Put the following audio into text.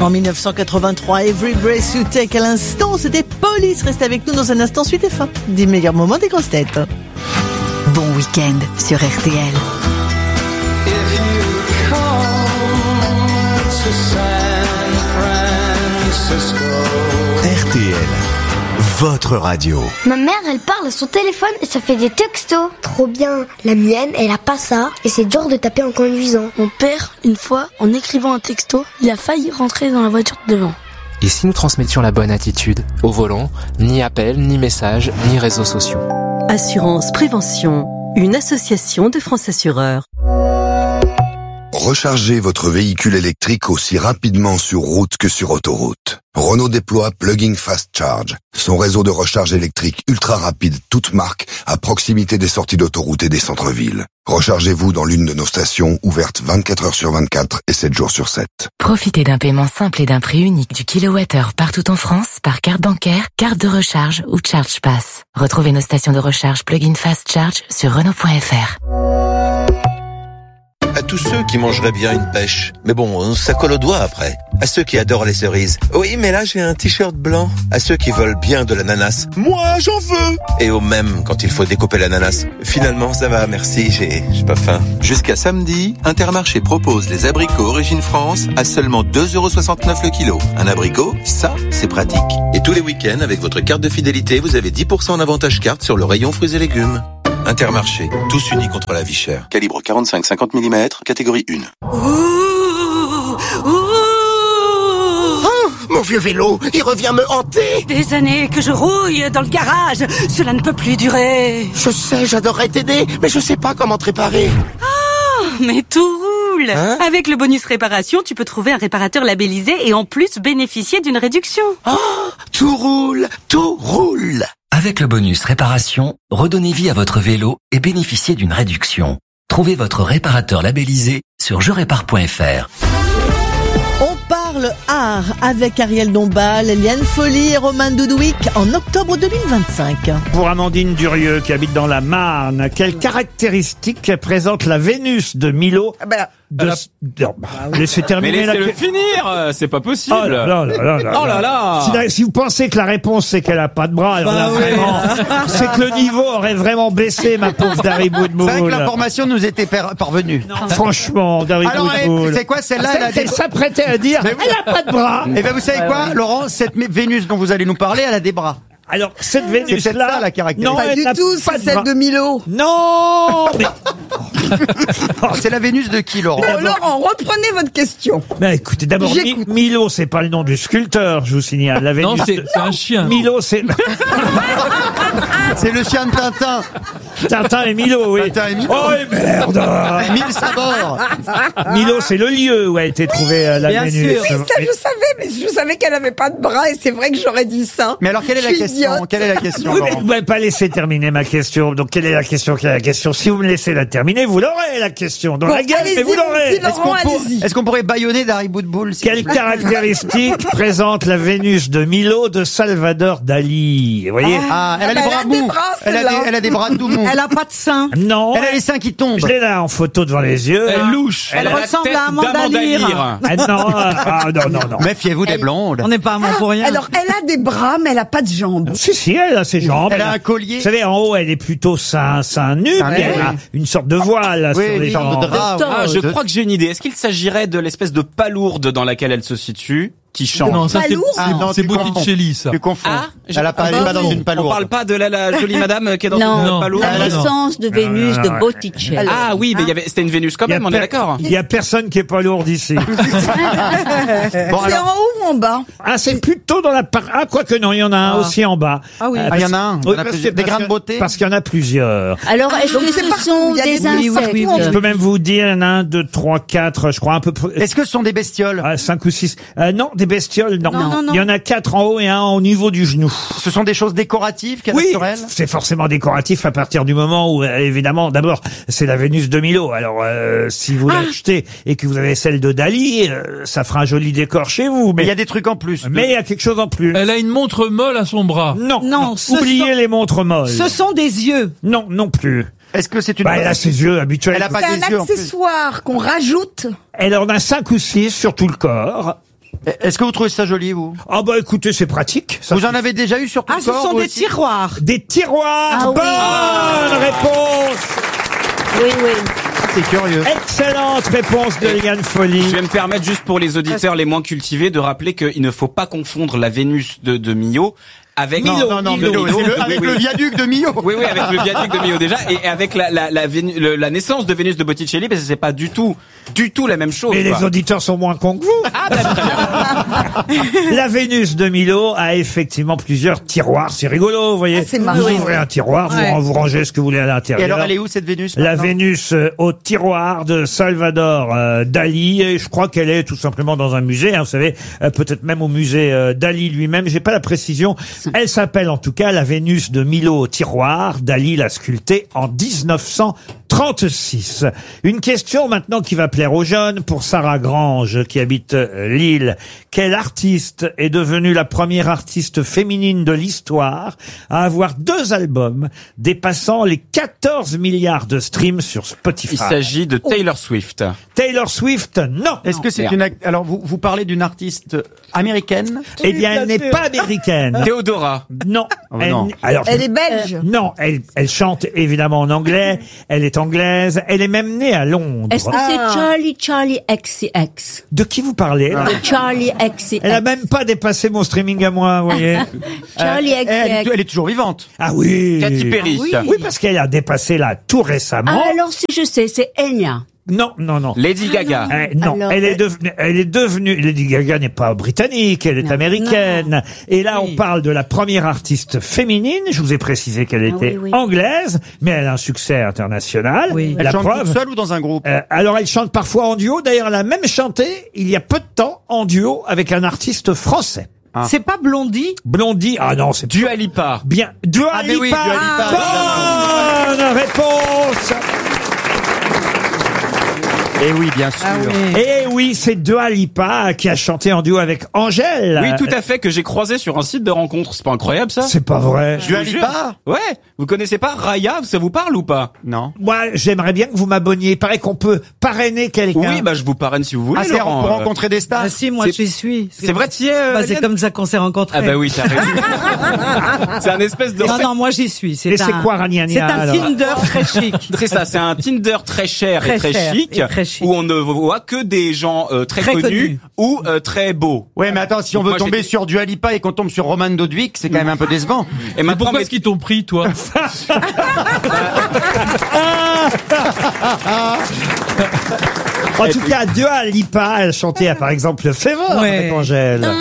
En 1983, Every Breath You Take à l'instant, c'était Police. Restez avec nous dans un instant, suite et fin des meilleurs moments des grosses têtes. Bon week-end sur RTL. RTL, votre radio. Ma mère, elle parle à son téléphone et ça fait des textos. Trop bien. La mienne, elle a pas ça et c'est dur de taper en conduisant. Mon père, une fois, en écrivant un texto, il a failli rentrer dans la voiture de devant. Et si nous transmettions la bonne attitude au volant, ni appel, ni message, ni réseaux sociaux. Assurance Prévention, une association de France Assureurs. Rechargez votre véhicule électrique aussi rapidement sur route que sur autoroute. Renault déploie Plug-in Fast Charge, son réseau de recharge électrique ultra rapide, toute marque, à proximité des sorties d'autoroute et des centres-villes. Rechargez-vous dans l'une de nos stations, ouvertes 24 heures sur 24 et 7 jours sur 7. Profitez d'un paiement simple et d'un prix unique du kilowattheure partout en France par carte bancaire, carte de recharge ou ChargePass. Retrouvez nos stations de recharge Plug-in Fast Charge sur Renault.fr. À tous ceux qui mangeraient bien une pêche. Mais bon, ça colle aux doigts après. À ceux qui adorent les cerises. Oui, mais là, j'ai un t-shirt blanc. À ceux qui veulent bien de l'ananas. Moi, j'en veux. Et aux mêmes quand il faut découper l'ananas. Finalement, ça va, merci, j'ai pas faim. Jusqu'à samedi, Intermarché propose les abricots Origine France à seulement 2,69€ le kilo. Un abricot, ça, c'est pratique. Et tous les week-ends, avec votre carte de fidélité, vous avez 10% d'avantage carte sur le rayon fruits et légumes. Intermarché, tous unis contre la vie chère. Calibre 45-50 mm, catégorie 1. Mon vieux vélo, il revient me hanter. Des années que je rouille dans le garage, cela ne peut plus durer. Je sais, j'adorerais t'aider, mais je sais pas comment te réparer. Oh, mais tout roule. Avec le bonus réparation, tu peux trouver un réparateur labellisé et en plus bénéficier d'une réduction. Oh, tout roule, tout roule. Avec le bonus réparation, redonnez vie à votre vélo et bénéficiez d'une réduction. Trouvez votre réparateur labellisé sur jerépare.fr. On parle art avec Ariel Dombal, Liane Folly et Roman Doudouic en octobre 2025. Pour Amandine Durieux qui habite dans la Marne, quelles caractéristiques présente la Vénus de Milo? Laissez terminer. Mais laissez-le finir, c'est pas possible. Oh là là. Si vous pensez que la réponse c'est qu'elle a pas de bras, alors là vraiment, c'est que le niveau aurait vraiment baissé, ma pauvre Dari Boudboul. C'est vrai que l'information nous était parvenue. Franchement, Dari Boudboul. C'est quoi celle-là? Elle s'apprêtait à dire, elle a pas de bras. Et ben vous savez quoi, Laurent, cette Vénus dont vous allez nous parler, elle a des bras. Alors, cette Vénus-là... C'est ça, la caractéristique. Non, pas du tout, c'est celle de Milo. Non mais... C'est la Vénus de qui, Laurent? Laurent, reprenez votre question. Ben, écoutez, d'abord, Milo, c'est pas le nom du sculpteur, je vous signale. La Vénus non, c'est un chien. Milo, c'est... C'est le chien de Tintin. Tintin et Milo, oui. Tintin et Milo. Oh, merde. Mille sabords. Milo, c'est le lieu où a été trouvée la Vénus. Oui, ça je savais, mais je savais qu'elle avait pas de bras et c'est vrai que j'aurais dit ça. Mais alors, quelle est la question? Quelle est la question? Oui, mais vous m'avez pas laissé terminer ma question. Donc, quelle est la question? Si vous me laissez la terminer, vous l'aurez, la question. Dans la gueule, mais vous l'aurez. Est-ce qu'on pourrait bâillonner Dari Boudboul? Quelle caractéristique présente la Vénus de Milo de Salvador Dali? Vous voyez? Elle a les bras mous. Elle a des bras tout mous. Elle a pas de seins. Non. Elle a les seins qui tombent. Je l'ai là en photo devant les yeux. Elle louche. Elle ressemble à Amanda Lear. Non. Méfiez-vous des blondes. On n'est pas amant pour rien. Alors, elle a des bras, mais elle a pas de jambes. Si, elle a ses jambes. Elle a un collier. Vous savez, en haut, elle est plutôt seins nus. Elle a une sorte de voile sur les jambes. Je crois que j'ai une idée. Est-ce qu'il s'agirait de l'espèce de palourde dans laquelle elle se situe qui change? Non, ça c'est Botticelli, ça. Tu confonds. Elle est pas dans une palourde. On parle pas de la jolie madame qui est dans une palourde. La naissance de Vénus de Botticelli. Ah oui, mais c'était une Vénus quand même, on est d'accord. Il y a personne qui est pas lourde ici. C'est en haut ou en bas? Ah, c'est plutôt dans la quoique non, il y en a un aussi en bas. Ah oui. Il y en a un. Des grains de beauté. Parce qu'il y en a plusieurs. Alors, est-ce que ce sont des insectes? Je peux même vous dire, il y en a 1, 2, 3, 4, je crois un peu. Est-ce que ce sont des bestioles? 5 ou 6. Non, des bestioles, non. Il y en a 4 en haut et 1 au niveau du genou. Ce sont des choses décoratives, naturelles? Oui, c'est forcément décoratif à partir du moment où, évidemment, d'abord, c'est la Vénus de Milo. Alors, si vous l'achetez et que vous avez celle de Dali, ça fera un joli décor chez vous. Mais il y a des trucs en plus. Mais il y a quelque chose en plus. Elle a une montre molle à son bras. Non. Oubliez les montres molles. Ce sont des yeux. Non plus. Est-ce que c'est une... Elle a ses yeux habituels. C'est un accessoire qu'on rajoute. Elle en a 5 ou 6 sur tout le corps. Est-ce que vous trouvez ça joli, vous? Ah bah écoutez, c'est pratique. Ça, Vous en avez déjà eu sur tout le corps? ce sont vous des aussi tiroirs. Des tiroirs. Bonne réponse. Oui, oui. C'est curieux. Excellente réponse de Liane Folly. Je vais me permettre juste pour les auditeurs les moins cultivés de rappeler qu'il ne faut pas confondre la Vénus de Millau avec Milo, avec le viaduc de Millau. Oui, avec le viaduc de Millau déjà, et avec la naissance de Vénus de Botticelli, parce que c'est pas du tout la même chose. Mais quoi. les auditeurs sont moins cons que vous. Ah, bah, très bien. La Vénus de Milo a effectivement plusieurs tiroirs. C'est rigolo, vous voyez. c'est marrant. Vous ouvrez un tiroir, vous rangez ce que vous voulez à Et l'intérieur. alors, elle est où cette Vénus? La maintenant Vénus au tiroir de Salvador Dali. Et je crois qu'elle est tout simplement dans un musée. Vous savez, peut-être même au musée Dali lui-même. J'ai pas la précision. Elle s'appelle en tout cas la Vénus de Milo au tiroir. Dali l'a sculptée en 1936. Une question maintenant qui va plaire aux jeunes pour Sarah Grange qui habite Lille. Quelle artiste est devenue la première artiste féminine de l'histoire à avoir 2 albums dépassant les 14 milliards de streams sur Spotify? Il s'agit de Taylor Swift. Taylor Swift, non. Est-ce que c'est une... Alors, vous parlez d'une artiste américaine? Eh bien, elle n'est pas américaine. Théodora. Non. Oh, non. Elle est belge. Non, elle chante évidemment en anglais, elle est anglaise, elle est même née à Londres. Est-ce que c'est Charlie XCX? De qui vous parlez là? De Charlie XCX. Elle a même pas dépassé mon streaming à moi, vous voyez. Charlie XCX. Elle est toujours vivante. Ah oui. Katy Perry. Oui, parce qu'elle a dépassé là tout récemment. Ah, alors si je sais, c'est Enya. Non. Lady Gaga. Non, Alors, elle est devenue, Lady Gaga n'est pas britannique, elle est américaine. Et là, on parle de la première artiste féminine. Je vous ai précisé qu'elle était anglaise, mais elle a un succès international. Elle La chante preuve. toute seule ou dans un groupe? Alors, elle chante parfois en duo. D'ailleurs, elle a même chanté, il y a peu de temps, en duo avec un artiste français. C'est pas Blondie? Blondie, ah non, c'est Dua Lipa. bien. Dua mais oui, Lipa. Dua Lipa, Bonne réponse. Eh oui, bien sûr. Et oui, c'est Dua Lipa qui a chanté en duo avec Angèle. Oui, tout à fait, que j'ai croisé sur un site de rencontre. C'est pas incroyable, ça? C'est pas vrai. Dua Lipa? Ouais. Vous connaissez pas Raya? Ça vous parle ou pas? Non. Moi, j'aimerais bien que vous m'abonniez. Il paraît qu'on peut parrainer quelqu'un. Oui, bah, je vous parraine si vous voulez, Ah, c'est Laurent. pour rencontrer des stars? Ah si, moi c'est- j'y suis. C'est vrai, t'y es, Bah, c'est Liane comme ça qu'on s'est rencontrés. Ah bah oui, t'as raison. C'est un espèce de... Non, moi j'y suis. Et c'est quoi, Ragnagna, C'est un alors Tinder très chic. C'est ça, c'est un Tinder très cher et Très très cher chic, et très chic. où on ne voit que des gens très Très connus connus. ou très beaux. Ouais, mais attends, si on veut Moi, tomber j'étais- sur Dua Lipa et qu'on tombe sur Roman Dodwick, c'est quand même un peu décevant. Et maintenant, Pourquoi est-ce qu'ils t'ont pris, toi? En tout cas, Dua Lipa, elle chantait par exemple Fever avec Angèle.